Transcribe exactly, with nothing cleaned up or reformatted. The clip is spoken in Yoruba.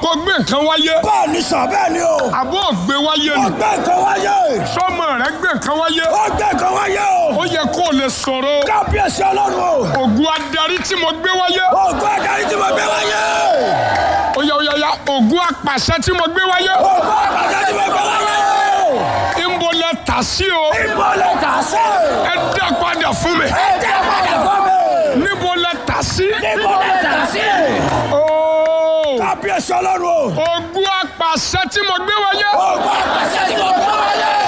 kó gbé nǹkan wáyé. bẹ́ẹ̀ ni sà bẹ́ẹ̀ ni o. àbọ̀ gbé wáyé ó ni. gbé nǹkan wáyé. sọ́mọ rẹ gbé nǹkan wáyé. ó gbé nǹkan wáyé o. ó yẹ kó o lè sọ̀rọ̀. kábíyèsí ọlọ́run o. ògùn adarí tí mo gbé wáyé. ògùn adarí tí mo gbé wáyé. ó yá ó yá yá ògùn apàṣẹ tí mo gbé wáyé. ògùn apàṣẹ tí mo gbé wáyé. ìbò lẹ tà sí o. ìbò lẹ tà sí. ẹ dá padà fún mi. ẹ dá padà fún mi. níbo lẹ tà sí. ìbò lẹ tà sí. ooo. kábíyèsí ọlọ́run o. ògùn apàṣẹ tí mo gbé wáyé. ògùn apàṣẹ tí mo gbé wáyé.